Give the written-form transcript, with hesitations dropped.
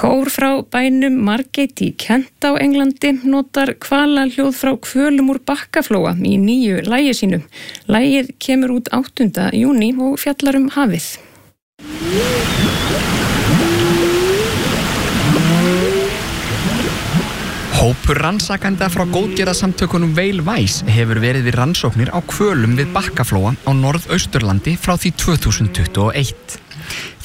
Kór frá bænum Margate í Kent á Englandi notar hvalahljóð frá hvölum úr Bakkaflóa í nýju lagi sínu. Lagið kemur út 8. júní og fjallar hafið. Hópur rannsakenda frá góðgerðarsamtökunum Whale-Wise hefur verið við rannsóknir á hvölum við Bakkaflóa á Norðausturlandi frá því 2021.